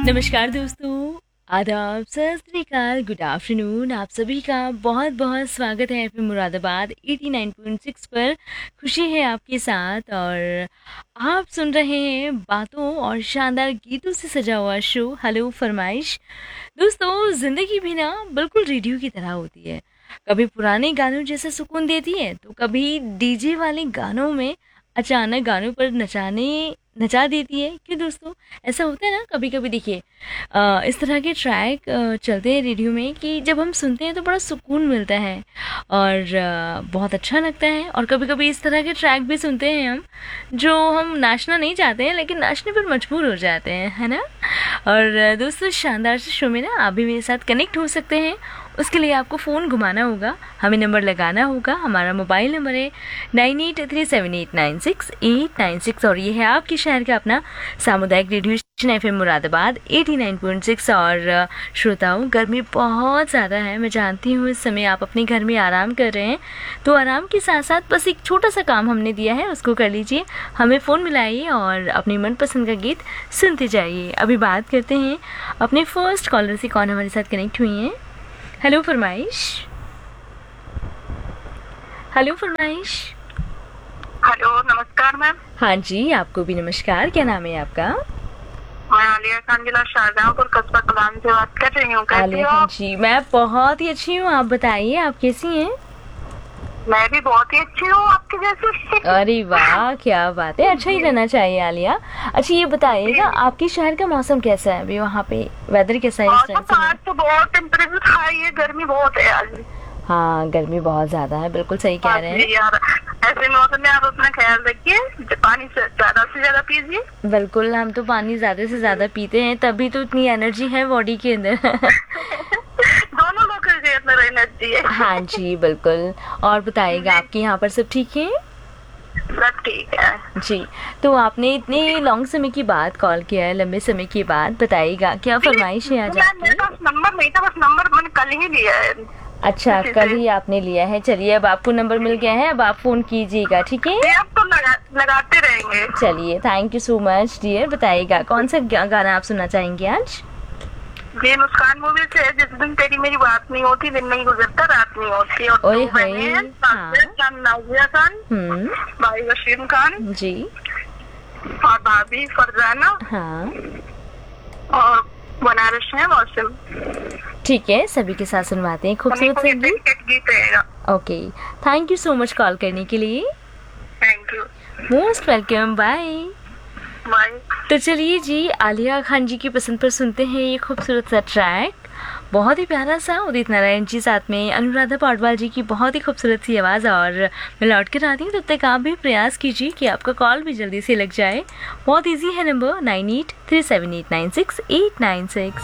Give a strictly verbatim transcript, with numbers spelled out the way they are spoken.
नमस्कार दोस्तों, आदाब, सत श्री अकाल, गुड आफ्टरनून। आप सभी का बहुत बहुत स्वागत है एफएम मुरादाबाद नवासी पॉइंट छह पर। खुशी है आपके साथ और आप सुन रहे हैं बातों और शानदार गीतों से सजा हुआ शो हेलो फरमाइश। दोस्तों, ज़िंदगी भी ना बिल्कुल रेडियो की तरह होती है। कभी पुराने गानों जैसा सुकून देती है तो कभी डीजे वाले गानों में अचानक गानों पर नचाने नचा देती है। क्यों दोस्तों, ऐसा होता है ना कभी कभी। देखिए, अ, इस तरह के ट्रैक अ, चलते हैं रेडियो में कि जब हम सुनते हैं तो बड़ा सुकून मिलता है और अ, बहुत अच्छा लगता है। और कभी कभी इस तरह के ट्रैक भी सुनते हैं हम जो हम नाचना नहीं चाहते हैं लेकिन नाचने पर मजबूर हो जाते हैं, है ना। और अ, दोस्तों, शानदार से शो में ना आप भी मेरे साथ कनेक्ट हो सकते हैं। उसके लिए आपको फ़ोन घुमाना होगा, हमें नंबर लगाना होगा। हमारा मोबाइल नंबर है nine eight three seven eight nine six eight nine six और ये है आपके शहर का अपना सामुदायिक रेडियो स्टेशन एफएम मुरादाबाद नवासी पॉइंट छह। और अ, श्रोताओं, गर्मी बहुत ज़्यादा है। मैं जानती हूँ इस समय आप अपने घर में आराम कर रहे हैं, तो आराम के साथ साथ बस एक छोटा सा काम हमने दिया है, उसको कर लीजिए। हमें फ़ोन मिलाइए और अपनी मनपसंद का गीत सुनते जाइए। अभी बात करते हैं अपने फर्स्ट कॉलर से, कौन हमारे साथ कनेक्ट हुई हैं। हेलो फरमाइश। हेलो फरमाइश। हेलो, नमस्कार मैम। हाँ जी, आपको भी नमस्कार। क्या नाम है आपका? मैं आलिया खान, जिला शाहजहांपुर, कस्बा कलाम से बात कर रही हूँ। कैसी आलिया हो खान आप? जी, मैं बहुत ही अच्छी हूँ। आप बताइए, आप कैसी हैं? मैं भी बहुत ही अच्छी हूँ, आपकी जैसी। अरे वाह, क्या बात है। अच्छा ही रहना चाहिए आलिया। अच्छा, ये बताइएगा आपके शहर का मौसम कैसा है अभी? वहाँ पे वेदर कैसा है इस और टाइम तो से? आज तो बहुत टेम्परेचर हाई है, गर्मी बहुत है आज। हाँ, गर्मी बहुत ज्यादा है, बिल्कुल सही कह हाँ रहे जी हैं। यार, ऐसे मौसम में आप अपना ख्याल रखिए, पानी से ज्यादा से ज्यादा पीजिए। बिल्कुल, हम तो पानी ज्यादा से ज्यादा पीते हैं, तभी तो इतनी एनर्जी है बॉडी के अंदर। दोनों लोग के अंदर एनर्जी है। हाँ जी, बिल्कुल। और बताइएगा, जी। आपके यहाँ पर सब ठीक है? सब ठीक है जी। तो आपने इतने लॉन्ग समय की बाद कॉल किया है, लंबे समय की बाद। बताइएगा क्या फरमाइश है आज मैं- मेरे आपकी? पास नंबर नहीं था, बस नंबर मैंने कल ही लिया है। अच्छा, किसी कल से। ही आपने लिया है। चलिए, अब आपको नंबर मिल गया है, अब आप फोन कीजिएगा, ठीक है? ये अब तो लगा, लगाते रहेंगे। चलिए, thank you so much dear. बताइएगा कौन सा गा- गाना आप सुनना चाहेंगे आज? ये मुस्कान मूवी से है, जिस दिन तेरी मेरी बात नहीं होती, दिन नहीं गुजरता, रात नहीं होती। और ओए दो बहनें होए, हैं, हाँ। साजिद खान, नाजिया खान, हम्म। भाई वसीम खान जी। और भाभी फरजाना हाँ, और बनारस है मौसम। ठीक है, सभी के साथ सुनवाते हैं खूबसूरत से गीत। डेडिकेट गीत रहेगा। Okay, thank you so much call करने के लिए। Thank you, most welcome, bye. Bye. तो चलिए जी, आलिया खान जी की पसंद पर सुनते हैं ये खूबसूरत सा ट्रैक। बहुत ही प्यारा सा, उदित नारायण जी साथ में अनुराधा पौडवाल जी की बहुत ही खूबसूरत सी आवाज़। और मैं लौट कर आती हूँ, तब तक आप भी प्रयास कीजिए कि आपका कॉल भी जल्दी से लग जाए। बहुत इजी है number nine eight three seven eight nine six eight nine six.